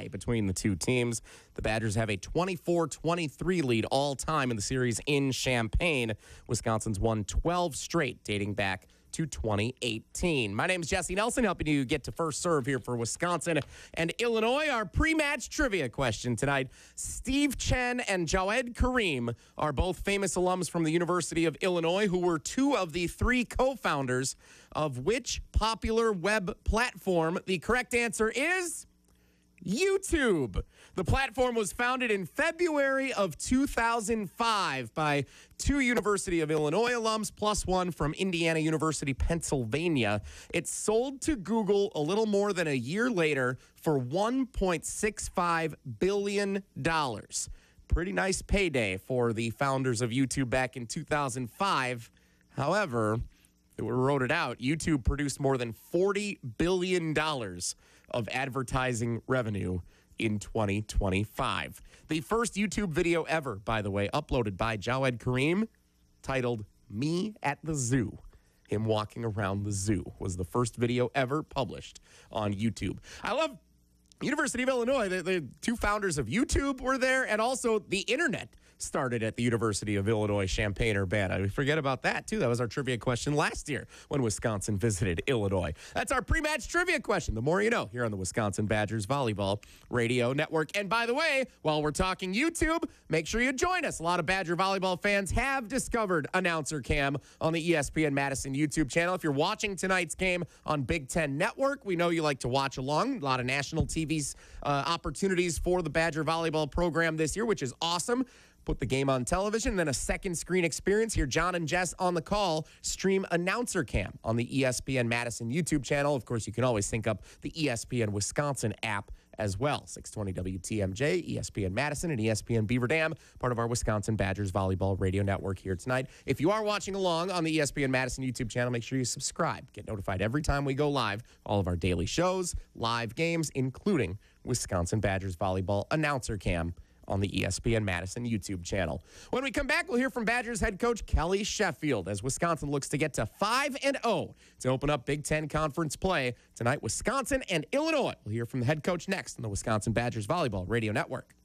tie between the two teams. The Badgers have a 24-23 lead all time in the series in Champaign. Wisconsin's won 12 straight dating back to 2018. My name is Jesse Nelson, helping you get to first serve here for Wisconsin and Illinois. Our pre-match trivia question tonight. Steve Chen and Jawed Kareem are both famous alums from the University of Illinois who were two of the three co-founders of which popular web platform? The correct answer is YouTube. The platform was founded in February of 2005 by two University of Illinois alums plus one from Indiana University, Pennsylvania. It sold to Google a little more than a year later for $1.65 billion. Pretty nice payday for the founders of YouTube back in 2005. However, we wrote it out. YouTube produced more than $40 billion of advertising revenue in 2025. The first YouTube video ever, by the way, uploaded by Jawed Kareem, titled Me at the Zoo. Him walking around the zoo was the first video ever published on YouTube. I love University of Illinois. The two founders of YouTube were there, and also the internet started at the University of Illinois, Champaign-Urbana. We forget about that, too. That was our trivia question last year when Wisconsin visited Illinois. That's our pre-match trivia question. The more you know here on the Wisconsin Badgers Volleyball Radio Network. And by the way, while we're talking YouTube, make sure you join us. A lot of Badger volleyball fans have discovered Announcer Cam on the ESPN Madison YouTube channel. If you're watching tonight's game on Big Ten Network, we know you like to watch along. A lot of national TV's opportunities for the Badger volleyball program this year, which is awesome. Put the game on television, then a second screen experience. Hear John and Jess on the call. Stream Announcer Cam on the ESPN Madison YouTube channel. Of course, you can always sync up the ESPN Wisconsin app as well. 620 WTMJ, ESPN Madison, and ESPN Beaver Dam, part of our Wisconsin Badgers Volleyball Radio Network here tonight. If you are watching along on the ESPN Madison YouTube channel, make sure you subscribe. Get notified every time we go live. All of our daily shows, live games, including Wisconsin Badgers Volleyball Announcer Cam on the ESPN Madison YouTube channel. When we come back, we'll hear from Badgers head coach Kelly Sheffield as Wisconsin looks to get to 5-0 to open up Big Ten Conference play. Tonight, Wisconsin and Illinois. We'll hear from the head coach next on the Wisconsin Badgers Volleyball Radio Network.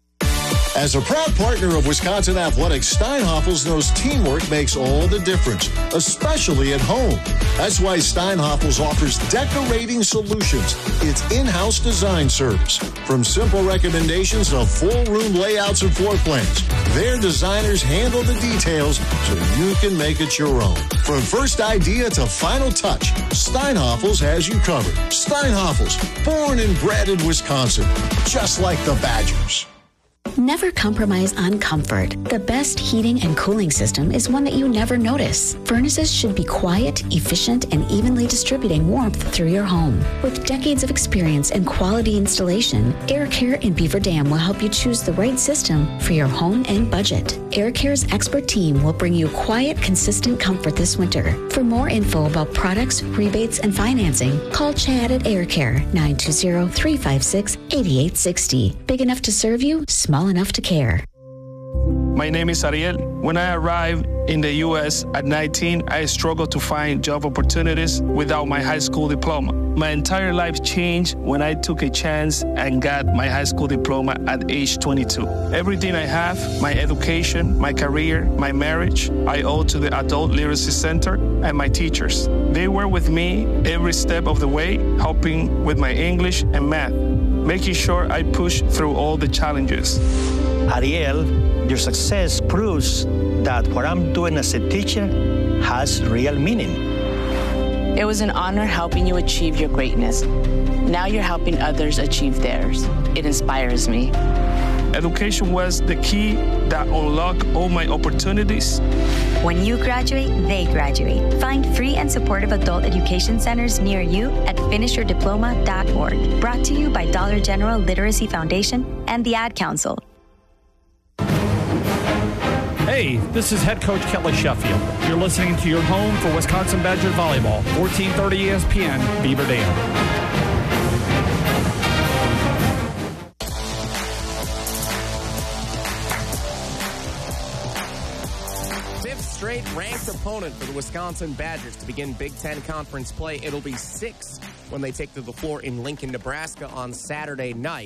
As a proud partner of Wisconsin Athletics, Steinhoffels knows teamwork makes all the difference, especially at home. That's why Steinhoffels offers decorating solutions, its in-house design service. From simple recommendations to full room layouts and floor plans, their designers handle the details so you can make it your own. From first idea to final touch, Steinhoffels has you covered. Steinhoffels, born and bred in Wisconsin, just like the Badgers. Never compromise on comfort. The best heating and cooling system is one that you never notice. Furnaces should be quiet, efficient, and evenly distributing warmth through your home. With decades of experience and quality installation, AirCare in Beaver Dam will help you choose the right system for your home and budget. AirCare's expert team will bring you quiet, consistent comfort this winter. For more info about products, rebates, and financing, call Chad at AirCare, 920-356-8860. Big enough to serve you, small enough to care. My name is Ariel. When I arrived in the U.S. at 19, I struggled to find job opportunities without my high school diploma. My entire life changed when I took a chance and got my high school diploma at age 22. Everything I have, my education, my career, my marriage, I owe to the Adult Literacy Center and my teachers. They were with me every step of the way, helping with my English and math, making sure I push through all the challenges. Ariel, your success proves that what I'm doing as a teacher has real meaning. It was an honor helping you achieve your greatness. Now you're helping others achieve theirs. It inspires me. Education was the key that unlocked all my opportunities. When you graduate, they graduate. Find free and supportive adult education centers near you at finishyourdiploma.org. Brought to you by Dollar General Literacy Foundation and the Ad Council. Hey, this is head coach Kelly Sheffield. You're listening to your home for Wisconsin Badger Volleyball, 1430 ESPN, Beaver Dam. Straight ranked opponent for the Wisconsin Badgers to begin Big Ten Conference play. It'll be 6 when they take to the floor in Lincoln, Nebraska on Saturday night.